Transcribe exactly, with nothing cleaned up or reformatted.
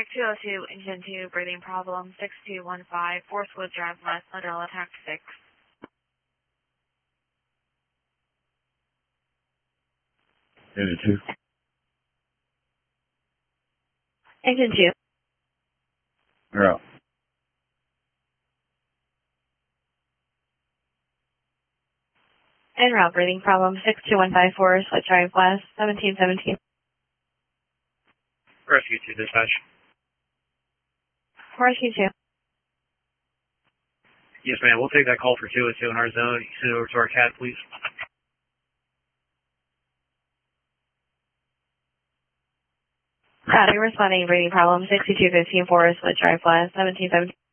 Contact two oh two, engine two, breathing problem, six two one five, Forestwood Drive West, Lauderdale, attack six. Engine two. Engine two. You're out. En route, breathing problem, six two one five, Forestwood Drive West, seventeen seventeen. Rescue two, dispatch. Rescue two. Yes, ma'am. We'll take that call for two oh two in our zone. You send it over to our C A D, please. Copy, responding, breathing problem, sixty-two fifteen, Forestwood Drive West, seventeen seventeen.